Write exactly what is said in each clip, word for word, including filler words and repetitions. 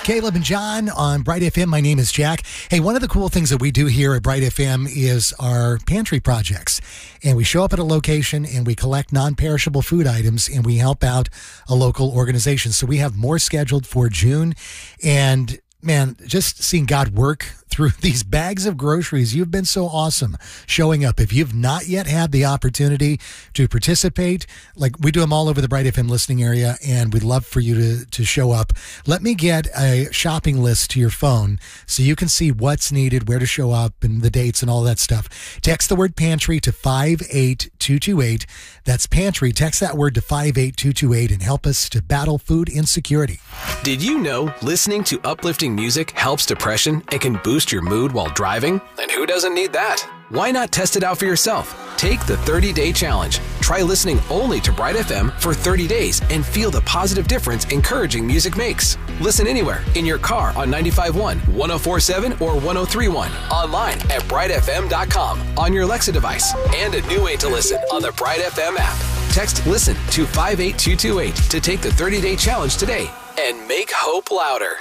Caleb and John on Bright F M. My name is Jack. Hey, one of the cool things that we do here at Bright F M is our pantry projects. And we show up at a location and we collect non-perishable food items and we help out a local organization. So we have more scheduled for June. And man, just seeing God work through these bags of groceries. You've been so awesome showing up. If you've not yet had the opportunity to participate, like we do them all over the Bright F M listening area, and we'd love for you to, to show up. Let me get a shopping list to your phone so you can see what's needed, where to show up, and the dates and all that stuff. Text the word pantry to five eight two two eight. That's pantry. Text that word to five eight two two eight and help us to battle food insecurity. Did you know listening to uplifting music helps depression and can boost your mood while driving? And who doesn't need that? Why not test it out for yourself? Take the thirty-day challenge. Try listening only to Bright F M for thirty days and feel the positive difference encouraging music makes. Listen anywhere, in your car on ninety-five point one, one oh four point seven, or one oh three point one. Online at bright f m dot com, on your Alexa device, and a new way to listen on the Bright F M app. Text LISTEN to five eight two two eight to take the thirty-day challenge today and make hope louder.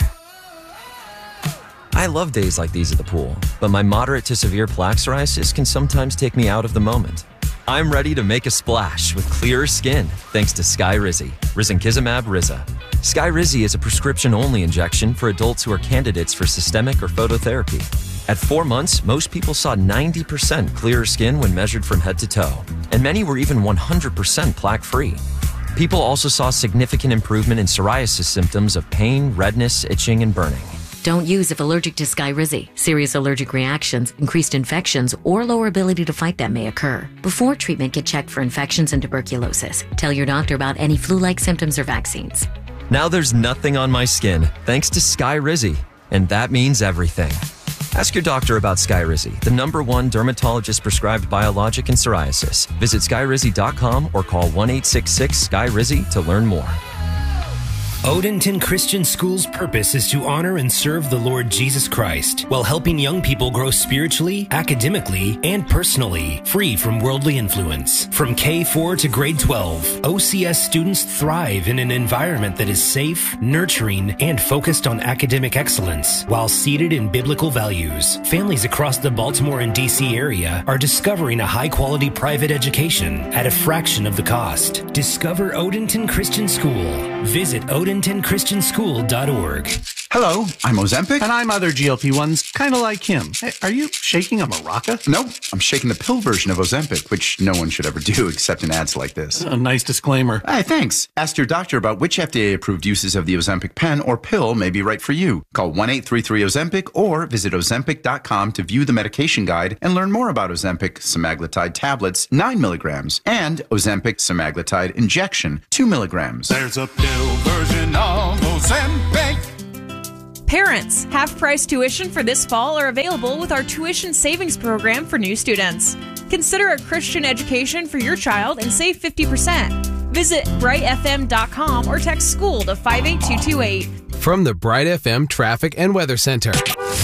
I love days like these at the pool, but my moderate to severe plaque psoriasis can sometimes take me out of the moment. I'm ready to make a splash with clearer skin thanks to Skyrizi, risankizumab Riza. Skyrizi is a prescription-only injection for adults who are candidates for systemic or phototherapy. At four months, most people saw ninety percent clearer skin when measured from head to toe, and many were even one hundred percent plaque-free. People also saw significant improvement in psoriasis symptoms of pain, redness, itching, and burning. Don't use if allergic to Skyrizi. Serious allergic reactions, increased infections, or lower ability to fight them may occur. Before treatment, get checked for infections and tuberculosis. Tell your doctor about any flu-like symptoms or vaccines. Now there's nothing on my skin thanks to Skyrizi, and that means everything. Ask your doctor about Skyrizi, the number one dermatologist-prescribed biologic in psoriasis. Visit skyrizi dot com or call one eight six six Sky Rizi to learn more. Odenton Christian School's purpose is to honor and serve the Lord Jesus Christ while helping young people grow spiritually, academically, and personally, free from worldly influence. From K four to grade twelve, O C S students thrive in an environment that is safe, nurturing, and focused on academic excellence while seated in biblical values. Families across the Baltimore and D C area are discovering a high-quality private education at a fraction of the cost. Discover Odenton Christian School. Visit Odenton Christian School dot org. Hello, I'm Ozempic. And I'm other G L P ones, kind of like him. Hey, are you shaking a maraca? No, I'm shaking the pill version of Ozempic, which no one should ever do except in ads like this. A nice disclaimer. Hey, thanks. Ask your doctor about which F D A-approved uses of the Ozempic pen or pill may be right for you. Call one eight three three Ozempic or visit ozempic dot com to view the medication guide and learn more about Ozempic semaglutide tablets, nine milligrams, and Ozempic semaglutide injection, two milligrams. There's a pill version of Ozempic. Parents, half-price tuition for this fall are available with our tuition savings program for new students. Consider a Christian education for your child and save fifty percent. Visit bright f m dot com or text school to five eight two two eight. From the Bright F M Traffic and Weather Center.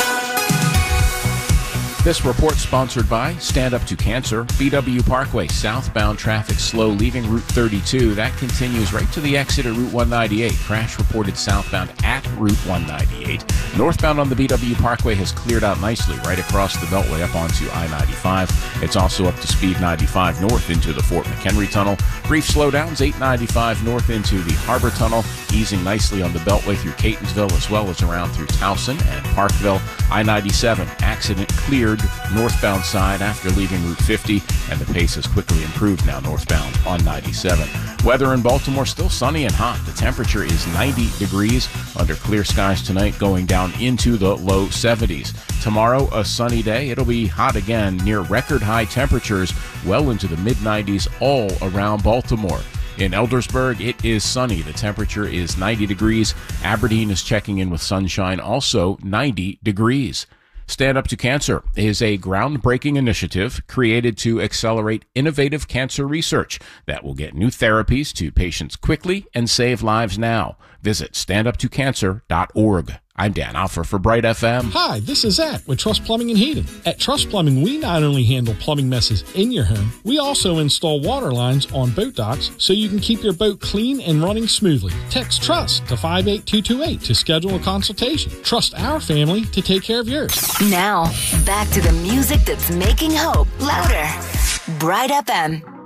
This report sponsored by Stand Up to Cancer. B W Parkway, southbound traffic slow leaving Route thirty-two. That continues right to the exit at Route one ninety-eight. Crash reported southbound at Route one ninety-eight. Northbound on the B W Parkway has cleared out nicely right across the Beltway up onto I ninety-five. It's also up to speed ninety-five north into the Fort McHenry Tunnel. Brief slowdowns, eight ninety-five north into the Harbor Tunnel, easing nicely on the Beltway through Catonsville as well as around through Towson and Parkville. I ninety-seven, accident cleared northbound side after leaving Route fifty, and the pace has quickly improved now northbound on ninety-seven. Weather in Baltimore still sunny and hot. The temperature is ninety degrees under clear skies tonight, going down into the low seventies. Tomorrow, a sunny day. It'll be hot again, near record high temperatures well into the mid nineties all around Baltimore. In Eldersburg, it is sunny. The temperature is ninety degrees. Aberdeen is checking in with sunshine, also ninety degrees. Stand Up to Cancer is a groundbreaking initiative created to accelerate innovative cancer research that will get new therapies to patients quickly and save lives now. Visit stand up to cancer dot org. I'm Dan Alfer for Bright F M. Hi, this is Zach with Trust Plumbing and Heating. At Trust Plumbing, we not only handle plumbing messes in your home, we also install water lines on boat docks so you can keep your boat clean and running smoothly. Text TRUST to five eight two two eight to schedule a consultation. Trust our family to take care of yours. Now, back to the music that's making hope louder. Bright F M.